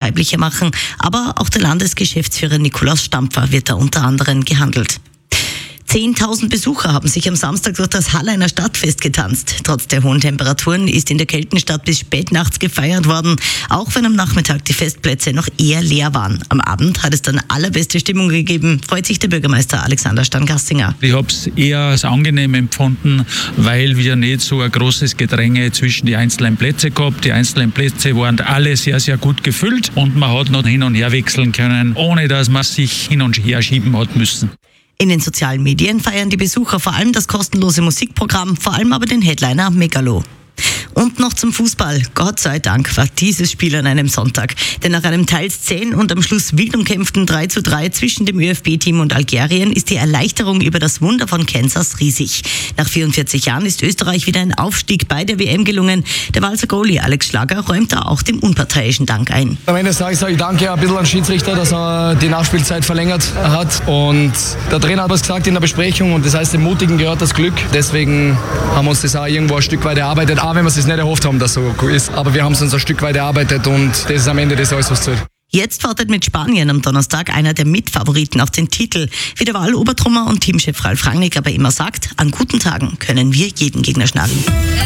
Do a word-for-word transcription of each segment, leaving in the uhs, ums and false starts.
weiblicher machen. Aber auch der Landesgeschäftsführer Nikolaus Stampfer wird da unter anderem gehandelt. zehntausend Besucher haben sich am Samstag durch das Halleiner Stadtfest getanzt. Trotz der hohen Temperaturen ist in der Keltenstadt bis spät nachts gefeiert worden, auch wenn am Nachmittag die Festplätze noch eher leer waren. Am Abend hat es dann allerbeste Stimmung gegeben, freut sich der Bürgermeister Alexander Stangassinger. Ich habe es eher als angenehm empfunden, weil wir nicht so ein großes Gedränge zwischen die einzelnen Plätze gehabt. Die einzelnen Plätze waren alle sehr, sehr gut gefüllt und man hat noch hin und her wechseln können, ohne dass man sich hin und her schieben hat müssen. In den sozialen Medien feiern die Besucher vor allem das kostenlose Musikprogramm, vor allem aber den Headliner Megalo. Und noch zum Fußball. Gott sei Dank war dieses Spiel an einem Sonntag. Denn nach einem teils zähen und am Schluss wild umkämpften drei zu drei zwischen dem ÖFB Team und Algerien ist die Erleichterung über das Wunder von Kansas riesig. Nach vierundvierzig Jahren ist Österreich wieder ein Aufstieg bei der W M gelungen. Der Walser Goalie Alex Schlager räumt da auch dem unparteiischen Dank ein. Am Ende des Tages sage ich danke ein bisschen an den Schiedsrichter, dass er die Nachspielzeit verlängert hat. Und der Trainer hat was gesagt in der Besprechung und das heißt, dem Mutigen gehört das Glück. Deswegen haben wir uns das auch irgendwo ein Stück weit erarbeitet, auch wenn wir es nicht erhofft haben, dass so cool ist. Aber wir haben es uns ein Stück weit erarbeitet und das ist am Ende das alles, was zählt. Jetzt wartet mit Spanien am Donnerstag einer der Mitfavoriten auf den Titel. Wie der Wahl-Obertrummer und Teamchef Ralf Rangnick aber immer sagt, an guten Tagen können wir jeden Gegner schlagen.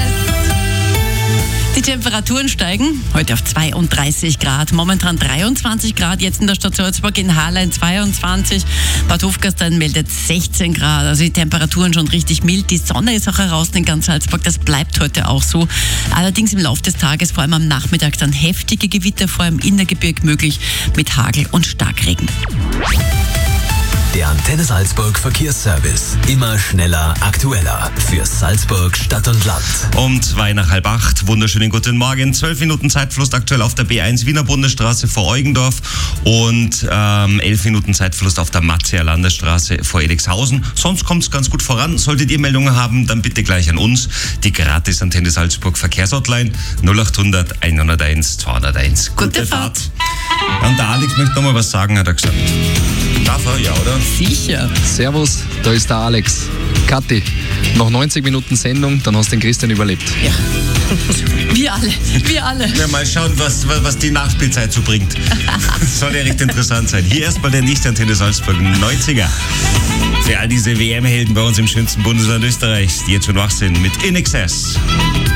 Die Temperaturen steigen heute auf zweiunddreißig Grad, momentan dreiundzwanzig Grad, jetzt in der Stadt Salzburg, in Hallein zweiundzwanzig, Bad Hofgastein meldet sechzehn Grad, also die Temperaturen schon richtig mild, die Sonne ist auch heraus in ganz Salzburg, das bleibt heute auch so. Allerdings im Laufe des Tages, vor allem am Nachmittag, dann heftige Gewitter, vor allem im Innergebirg möglich, mit Hagel und Starkregen. Der Antenne Salzburg Verkehrsservice. Immer schneller, aktueller. Für Salzburg, Stadt und Land. Um zwei nach halb acht. Wunderschönen guten Morgen. Zwölf Minuten Zeitverlust aktuell auf der B eins Wiener Bundesstraße vor Eugendorf und ähm, elf Minuten Zeitverlust auf der Matzeer Landesstraße vor Edixhausen. Sonst kommt es ganz gut voran. Solltet ihr Meldungen haben, dann bitte gleich an uns. Die gratis Antenne Salzburg Verkehrshotline null acht hundert einhunderteins zweihunderteins. Gute, Gute Fahrt. Fahrt. Ja, und der Alex möchte noch mal was sagen, hat er gesagt. Darf er? Ja, oder? Sicher. Servus, da ist der Alex. Kathi, noch neunzig Minuten Sendung, dann hast du den Christian überlebt. Ja. Wir alle, wir alle. Ja, mal schauen, was, was die Nachspielzeit so bringt. Soll ja recht interessant sein. Hier erstmal der Nicht-Antenne Salzburg neunziger. Für all diese W M-Helden bei uns im schönsten Bundesland Österreichs, die jetzt schon wach sind mit In Excess.